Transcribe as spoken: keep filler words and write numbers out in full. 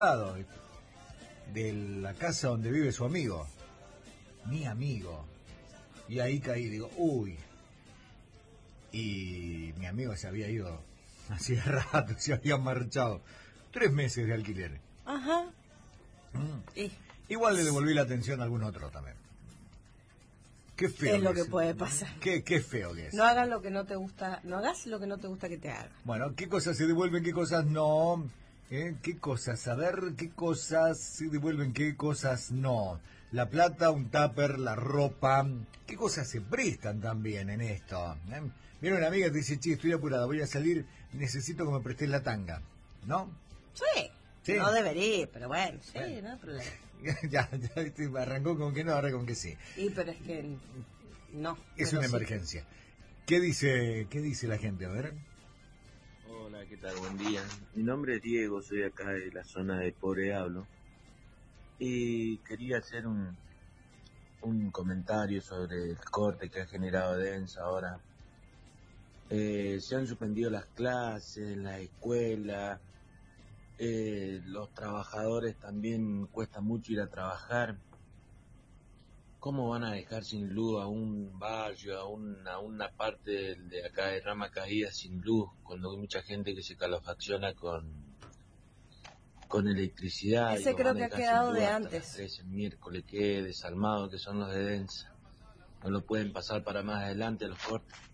lado de la casa donde vive su amigo, mi amigo, y ahí caí, digo, uy, y mi amigo se había ido hacía rato, se había marchado, tres meses de alquiler. Ajá. Mm. Y Igual le devolví la atención a algún otro también. Qué feo. es lo que es. puede pasar. Qué, qué feo que es. No hagas lo que no te gusta, no hagas lo que no te gusta que te hagan. Bueno, ¿qué cosas se devuelven, qué cosas no? ¿Eh? ¿Qué cosas? A ver, ¿qué cosas se devuelven, qué cosas no? La plata, un tupper, la ropa. ¿Qué cosas se prestan también en esto? ¿Eh? Viene una amiga y te dice, che, estoy apurada, voy a salir, necesito que me prestes la tanga. ¿No? Sí. Sí. No debería, pero bueno, sí, Bueno. no hay problema. ya, ya arrancó con que no, ahora con que sí. Y pero es que no. Es pero una sí. emergencia. ¿Qué dice, qué dice la gente? A ver. Hola, ¿qué tal? Buen día. Mi nombre es Diego, soy acá de la zona de Pobre Hablo. Y quería hacer un, un comentario sobre el corte que ha generado Densa ahora. Eh, se han suspendido las clases en la escuela. Eh, los trabajadores también cuesta mucho ir a trabajar. ¿Cómo van a dejar sin luz a un barrio, a, un, a una parte de, de acá de Rama Caída sin luz, cuando hay mucha gente que se calefacciona con, con electricidad? Ese y creo van a que ha dejar sin quedado luz de hasta antes. las tres el miércoles, que desalmado que son los de Densa. No lo pueden pasar para más adelante los cortes.